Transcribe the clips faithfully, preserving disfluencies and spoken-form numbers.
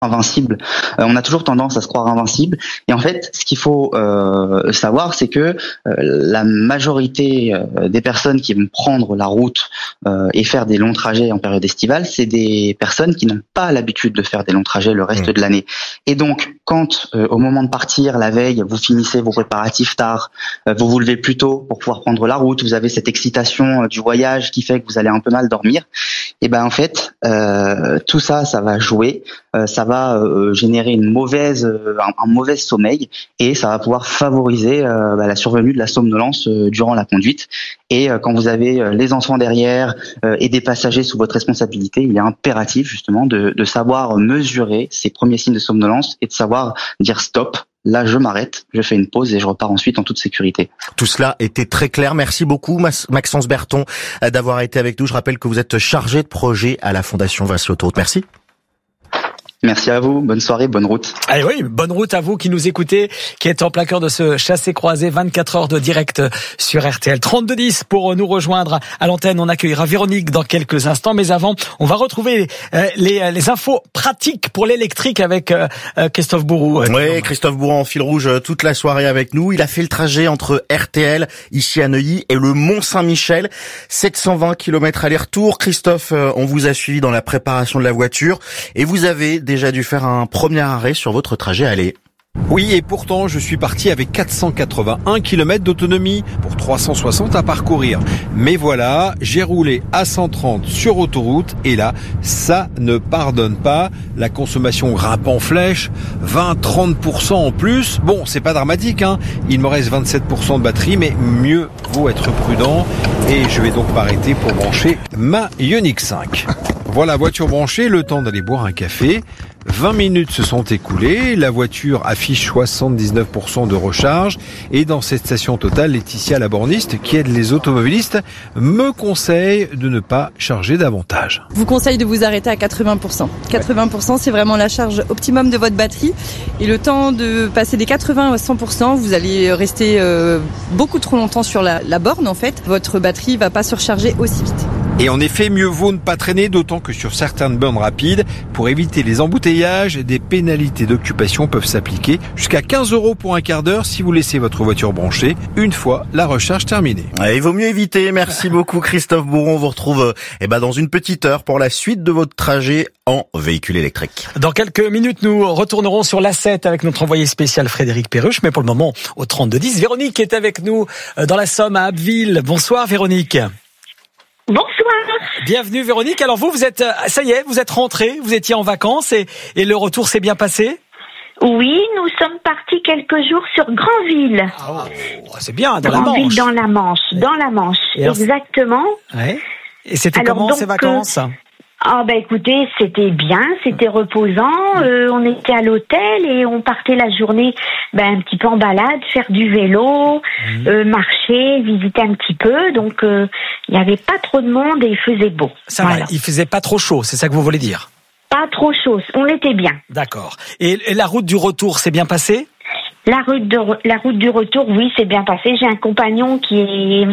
invincible. Euh, on a toujours tendance à se croire invincible. Et en fait, ce qu'il faut euh, savoir, c'est que euh, la majorité euh, des personnes qui vont prendre la route euh, et faire des longs trajets en période estivale, c'est des personnes qui n'ont pas l'habitude de faire des longs trajets le reste mmh. de l'année. Et donc, quand euh, au moment de partir, la veille, vous finissez vos préparatifs tard, euh, vous vous levez plus tôt pour pouvoir prendre la route, vous avez cette excitation euh, du voyage qui fait que vous allez un peu mal dormir, et ben en fait, euh, tout ça, ça va jouer, euh, ça va va euh, générer une mauvaise, euh, un, un mauvais sommeil et ça va pouvoir favoriser euh, bah, la survenue de la somnolence euh, durant la conduite. Et euh, quand vous avez euh, les enfants derrière euh, et des passagers sous votre responsabilité, il est impératif justement de, de savoir mesurer ces premiers signes de somnolence et de savoir dire stop. Là, je m'arrête, je fais une pause et je repars ensuite en toute sécurité. Tout cela était très clair. Merci beaucoup, Maxence Berton, d'avoir été avec nous. Je rappelle que vous êtes chargé de projet à la Fondation Vinci Autoroute. Merci. Merci à vous, bonne soirée, bonne route. Allez oui, bonne route à vous qui nous écoutez, qui êtes en plein cœur de ce chassé-croisé, vingt-quatre heures de direct sur R T L. trente-deux dix pour nous rejoindre à l'antenne. On accueillera Véronique dans quelques instants, mais avant, on va retrouver euh, les, les infos pratiques pour l'électrique avec euh, Christophe Bourou. Oui, Christophe Bourou en fil rouge toute la soirée avec nous. Il a fait le trajet entre R T L, ici à Neuilly, et le Mont-Saint-Michel. sept cent vingt kilomètres aller-retour. Christophe, on vous a suivi dans la préparation de la voiture et vous avez déjà dû faire un premier arrêt sur votre trajet aller. Oui, et pourtant, je suis parti avec quatre cent quatre-vingt-un kilomètres d'autonomie pour trois cent soixante à parcourir. Mais voilà, j'ai roulé à cent trente sur autoroute et là, ça ne pardonne pas. La consommation grimpe en flèche, vingt à trente pour cent en plus. Bon, c'est pas dramatique, hein. Il me reste vingt-sept pour cent de batterie, mais mieux vaut être prudent. Et je vais donc m'arrêter pour brancher ma Ioniq cinq. Voilà, voiture branchée, le temps d'aller boire un café. vingt minutes se sont écoulées, la voiture affiche soixante-dix-neuf pour cent de recharge et dans cette station Total, Laetitia la borniste qui aide les automobilistes me conseille de ne pas charger davantage. Je vous conseille de vous arrêter à quatre-vingts pour cent. quatre-vingts pour cent c'est vraiment la charge optimum de votre batterie et le temps de passer des quatre-vingts à cent pour cent, vous allez rester euh, beaucoup trop longtemps sur la, la borne en fait. Votre batterie va pas se recharger aussi vite. Et en effet, mieux vaut ne pas traîner, d'autant que sur certaines bornes rapides, pour éviter les embouteillages, des pénalités d'occupation peuvent s'appliquer jusqu'à quinze euros pour un quart d'heure si vous laissez votre voiture branchée une fois la recharge terminée. Ouais, il vaut mieux éviter. Merci beaucoup Christophe Bourron. On vous retrouve eh ben, dans une petite heure pour la suite de votre trajet en véhicule électrique. Dans quelques minutes, nous retournerons sur l'A sept avec notre envoyé spécial Frédéric Perruche. Mais pour le moment, au trente-deux dix, Véronique est avec nous dans la Somme à Abbeville. Bonsoir Véronique. Bonsoir. Bienvenue Véronique. Alors vous, vous êtes, ça y est, vous êtes rentrée, vous étiez en vacances et, et le retour s'est bien passé ? Oui, nous sommes partis quelques jours sur Granville. Ah, oh, c'est bien, dans Granville, la Manche. dans la Manche, dans la Manche, alors, exactement. Ouais. Et c'était alors, comment donc, ces vacances ? Ah ben écoutez, c'était bien, c'était reposant. Euh, on était à l'hôtel et on partait la journée, ben un petit peu en balade, faire du vélo, mmh. euh, marcher, visiter un petit peu. Donc il euh, y avait pas trop de monde et il faisait beau. Ça voilà. va, il faisait pas trop chaud, c'est ça que vous voulez dire ? Pas trop chaud, on était bien. D'accord. Et, et la route du retour s'est bien passée ? La route de la route du retour, oui, c'est bien passé. J'ai un compagnon qui est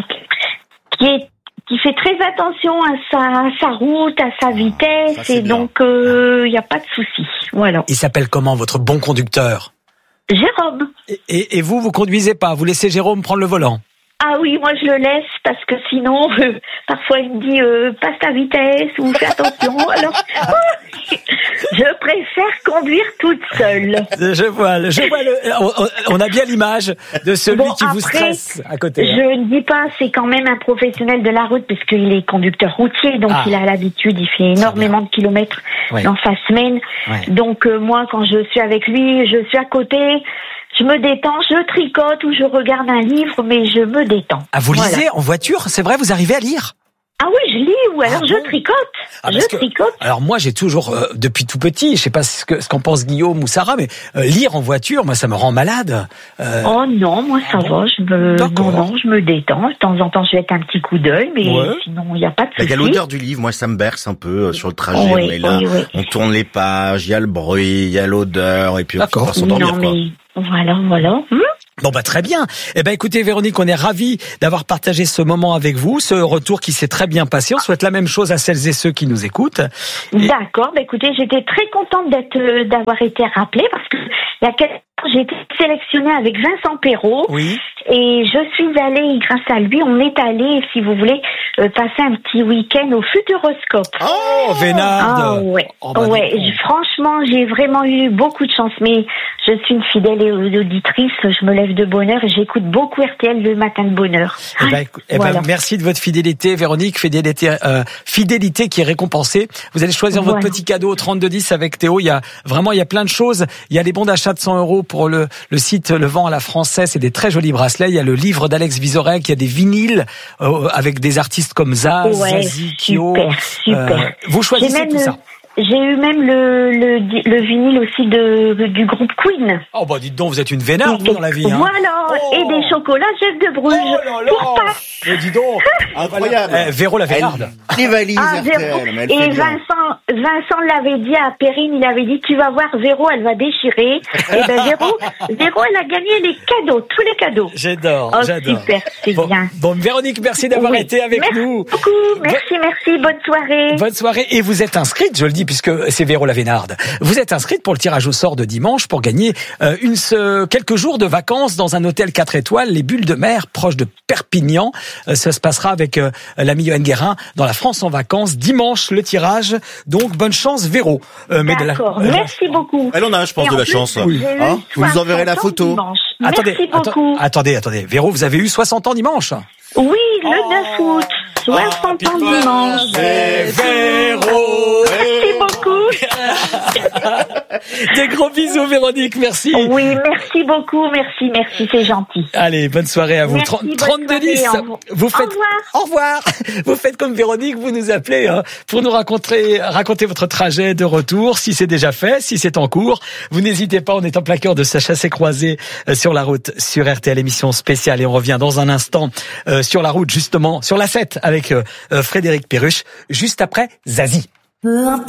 qui est qui fait très attention à sa, à sa route, à sa vitesse, ça, et bien. Donc il euh, n'y a pas de souci. Voilà. Il s'appelle comment votre bon conducteur ? Jérôme. Et, et, et vous, vous conduisez pas ? Vous laissez Jérôme prendre le volant ? Ah oui, moi je le laisse parce que sinon, euh, parfois il me dit euh, passe ta vitesse ou fais attention. Alors, je préfère conduire toute seule. Je vois, je vois le, on, on a bien l'image de celui bon, qui après, vous stresse à côté. Je hein. ne dis pas, c'est quand même un professionnel de la route puisqu'il est conducteur routier, donc ah. il a l'habitude, il fait énormément de kilomètres oui. dans sa semaine. Oui. Donc euh, moi, quand je suis avec lui, je suis à côté. Je me détends, je tricote ou je regarde un livre, mais je me détends. Ah, vous lisez voilà. en voiture ? C'est vrai, vous arrivez à lire ? Ah oui, je lis ou alors ah je bon tricote. Ah, je que, tricote. Alors moi, j'ai toujours, euh, depuis tout petit, je sais pas ce, que, ce qu'en pense Guillaume ou Sarah, mais euh, lire en voiture, moi, ça me rend malade. Euh... Oh non, moi ça ah va, je me, non, non, je me détends. De temps en temps, je jette un petit coup d'œil, mais ouais. sinon, il n'y a pas de souci. Il y a l'odeur du livre, moi, ça me berce un peu euh, sur le trajet. Oui, on est là, oui, oui. on tourne les pages, il y a le bruit, il y a l'odeur, et puis on peut s'endormir, non, quoi. Mais... Voilà, voilà. Hum Bon bah très bien. Eh ben écoutez Véronique, on est ravis d'avoir partagé ce moment avec vous, ce retour qui s'est très bien passé. On souhaite la même chose à celles et ceux qui nous écoutent. Et... D'accord. Bah écoutez, j'étais très contente d'être euh, d'avoir été rappelée parce que il y a quelques temps, j'ai été sélectionnée avec Vincent Perrault. Oui. Et je suis allée, grâce à lui, on est allé, si vous voulez, euh, passer un petit week-end au Futuroscope. Oh, Vénarde. Ah ouais. Oh, bah, ouais. Franchement, j'ai vraiment eu beaucoup de chance, mais je suis une fidèle auditrice. Je me lève de bonne heure et j'écoute beaucoup R T L le matin de bonne heure. Eh ben, eh voilà. ben, merci de votre fidélité, Véronique. Fidélité, euh, fidélité qui est récompensée. Vous allez choisir Voilà. votre petit cadeau au trente-deux dix avec Théo. Il y a vraiment, il y a plein de choses. Il y a les bons d'achat de cent euros pour le, le site Le Vent à la Française. C'est des très jolis bracelets. Il y a le livre d'Alex Vizorek. Il y a des vinyles euh, avec des artistes comme Zaz, Ouais, Zazie, Kyo. super, super. Euh, vous choisissez même tout ça. J'ai eu même le, le, le vinyle aussi de, du groupe Queen. Oh bah dites donc, vous êtes une vénarde vous, dans la vie. Hein. Voilà, oh. Et des chocolats Jeff de Bruges. Oh là là. Pour pas... Mais dis donc, incroyable. Eh, Véro la vénarde. Les valises ah, R T L, mais elle et fait bien. Vincent, Vincent l'avait dit à Perrine, il avait dit tu vas voir Véro, elle va déchirer. Et ben Véro, Véro, elle a gagné les cadeaux, tous les cadeaux. J'adore, oh, j'adore. Super, c'est bon, bien. Bon, Véronique, merci d'avoir oui. été avec merci nous. Beaucoup, merci, merci, bonne soirée. Bonne soirée. Et vous êtes inscrite, je le dis puisque c'est Véro la Vénarde. Vous êtes inscrite pour le tirage au sort de dimanche pour gagner euh, une euh, quelques jours de vacances dans un hôtel quatre étoiles, les Bulles de Mer, proche de Perpignan. Euh, ça se passera avec euh, l'ami Yoann Guérin dans la France en vacances. Dimanche, le tirage. Donc, bonne chance, Véro. Euh, D'accord. La... Merci beaucoup. Elle en a, je pense, et de la plus, chance. Oui. Hein, vous nous enverrez la photo. Dimanche. Attendez, Merci beaucoup. Atta- attendez, attendez. Véro, vous avez eu soixante ans dimanche. Oui, le oh. neuf août. soixante ans dimanche. Véro. Merci beaucoup. Des gros bisous, Véronique, merci. Oui, merci beaucoup, merci, merci, c'est gentil. Allez, bonne soirée à vous. Merci, trente-deux dix. Vous faites. Au revoir. Au revoir. Vous faites comme Véronique, vous nous appelez hein, pour nous raconter, raconter votre trajet de retour, si c'est déjà fait, si c'est en cours. Vous n'hésitez pas, on est en plein cœur de sa chassé croisée euh, sur la route, sur R T L, émission spéciale, et on revient dans un instant euh, sur la route, justement, sur la sept avec euh, Frédéric Perruche, juste après Zazie.